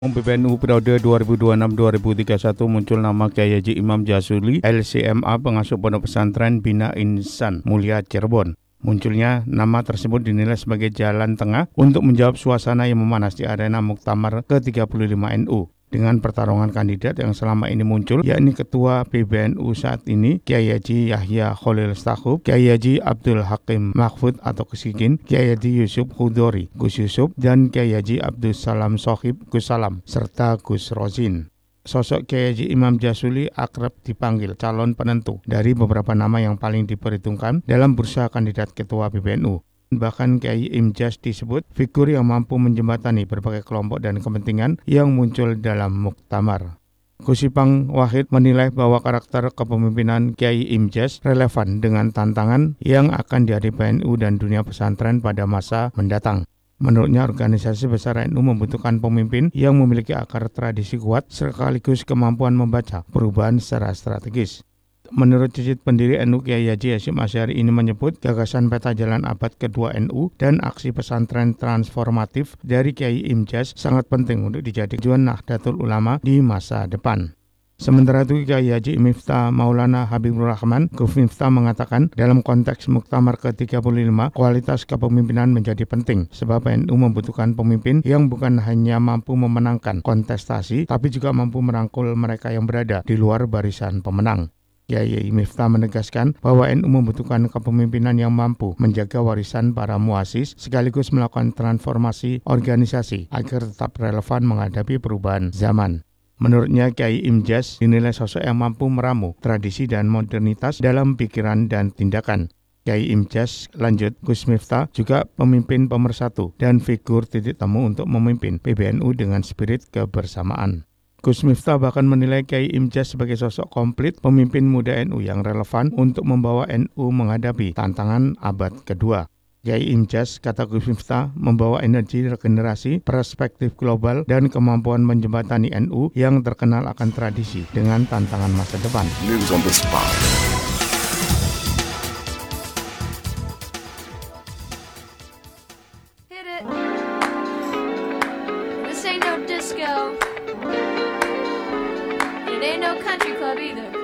PBNU periode 2026-2031 muncul nama Kyai Haji Imam Jazuli, LCMA, pengasuh Pondok Pesantren Bina Insan Mulia Cirebon. Munculnya nama tersebut dinilai sebagai jalan tengah untuk menjawab suasana yang memanas di arena Muktamar ke-35 NU. Dengan pertarungan kandidat yang selama ini muncul, yakni Ketua PBNU saat ini, Kyai Haji Yahya Khalil Stakuf, Kyai Haji Abdul Hakim Mahfud atau Kusikin, Kyai Haji Yusuf Hudori, Gus Yusuf, dan Kyai Haji Abdul Salam Sohib, Gus Salam, serta Gus Rozin. Sosok Kyai Haji Imam Jazuli akrab dipanggil calon penentu dari beberapa nama yang paling diperhitungkan dalam bursa kandidat Ketua PBNU. Bahkan Kyai Imjaz disebut figur yang mampu menjembatani berbagai kelompok dan kepentingan yang muncul dalam muktamar. Kusipang Wahid menilai bahwa karakter kepemimpinan Kyai Imjaz relevan dengan tantangan yang akan dihadapi NU dan dunia pesantren pada masa mendatang. Menurutnya, organisasi besar NU membutuhkan pemimpin yang memiliki akar tradisi kuat sekaligus kemampuan membaca perubahan secara strategis. Menurut cicit pendiri NU, Kyai Haji Hasyim Asy'ari ini menyebut gagasan peta jalan abad kedua NU dan aksi pesantren transformatif dari Kyai Imjaz sangat penting untuk dijadikan tujuan Nahdlatul Ulama di masa depan. Sementara itu, Kyai Haji Miftah Maulana Habibur Rahman, Gus Miftah, mengatakan dalam konteks Muktamar ke-35, kualitas kepemimpinan menjadi penting sebab NU membutuhkan pemimpin yang bukan hanya mampu memenangkan kontestasi, tapi juga mampu merangkul mereka yang berada di luar barisan pemenang. Kyai Miftah menegaskan bahwa NU membutuhkan kepemimpinan yang mampu menjaga warisan para muasis sekaligus melakukan transformasi organisasi agar tetap relevan menghadapi perubahan zaman. Menurutnya, Kyai Imjaz dinilai sosok yang mampu meramu tradisi dan modernitas dalam pikiran dan tindakan. Kyai Imjaz, lanjut Gus Miftah, juga pemimpin pemersatu dan figur titik temu untuk memimpin PBNU dengan spirit kebersamaan. Gus Miftah bahkan menilai Kyai Imjaz sebagai sosok komplit pemimpin muda NU yang relevan untuk membawa NU menghadapi tantangan abad kedua. Kyai Imjaz, kata Gus Miftah, membawa energi regenerasi, perspektif global, dan kemampuan menjembatani NU yang terkenal akan tradisi dengan tantangan masa depan. News on the spot. Hit it. This ain't no disco. It ain't no country club either.